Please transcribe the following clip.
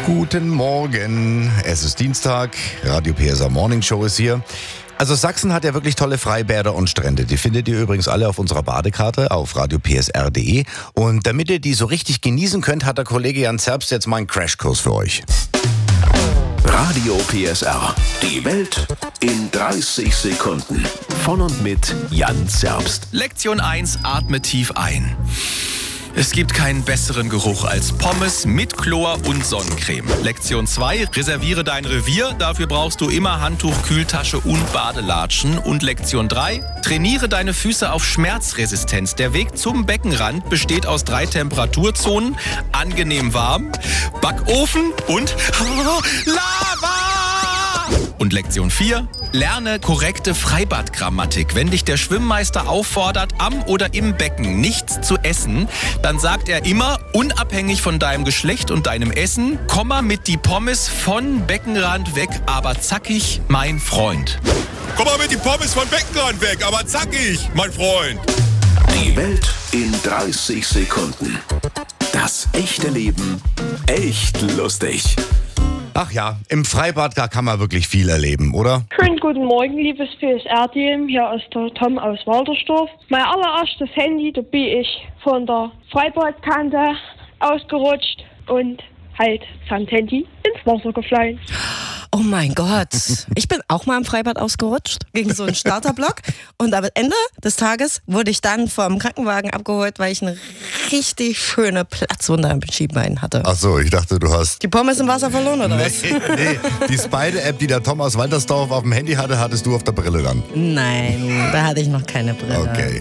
Guten Morgen, es ist Dienstag, Radio PSR Morning Show ist hier. Also Sachsen hat ja wirklich tolle Freibäder und Strände. Die findet ihr übrigens alle auf unserer Badekarte auf radiopsr.de. Und damit ihr die so richtig genießen könnt, hat der Kollege Jan Zerbst jetzt mal einen Crashkurs für euch. Radio PSR. Die Welt in 30 Sekunden. Von und mit Jan Zerbst. Lektion 1, atme tief ein. Es gibt keinen besseren Geruch als Pommes mit Chlor und Sonnencreme. Lektion 2, reserviere dein Revier. Dafür brauchst du immer Handtuch, Kühltasche und Badelatschen. Und Lektion 3, trainiere deine Füße auf Schmerzresistenz. Der Weg zum Beckenrand besteht aus 3 Temperaturzonen. Angenehm warm, Backofen und Lava! Und Lektion 4, lerne korrekte Freibadgrammatik. Wenn dich der Schwimmmeister auffordert, am oder im Becken nichts zu essen, dann sagt er immer, unabhängig von deinem Geschlecht und deinem Essen, Komma mit die Pommes von Beckenrand weg, aber zackig, mein Freund. Komm mal mit die Pommes von Beckenrand weg, aber zackig, mein Freund. Die Welt in 30 Sekunden. Das echte Leben echt lustig. Ach ja, im Freibad, da kann man wirklich viel erleben, oder? Schönen guten Morgen, liebes PSR-Team. Hier ist der Tom aus Waltersdorf. Mein allererstes Handy, da bin ich von der Freibadkante ausgerutscht und halt samt Handy ins Wasser gefallen. Oh mein Gott. Ich bin auch mal im Freibad ausgerutscht, gegen so einen Starterblock. Und am Ende des Tages wurde ich dann vom Krankenwagen abgeholt, weil ich eine richtig schöne Platzwunde am Schienbein hatte. Ach so, ich dachte, du hast... Die Pommes im Wasser verloren, oder was? Nee, die Spider-App, die der Tom aus Waltersdorf auf dem Handy hatte, hattest du auf der Brille dann. Nein, da hatte ich noch keine Brille. Okay.